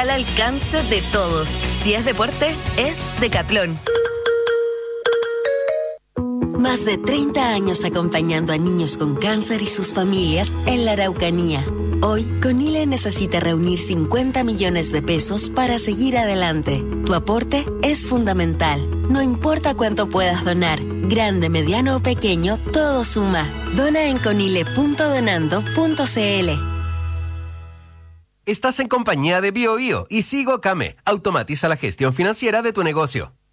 al alcance de todos. Si es deporte, es Decathlon. Más de 30 años acompañando a niños con cáncer y sus familias en la Araucanía. Hoy, Conile necesita reunir 50 millones de pesos para seguir adelante. Tu aporte es fundamental. No importa cuánto puedas donar, grande, mediano o pequeño, todo suma. Dona en conile.donando.cl. Estás en compañía de BioBio y Sigo Came. Automatiza la gestión financiera de tu negocio.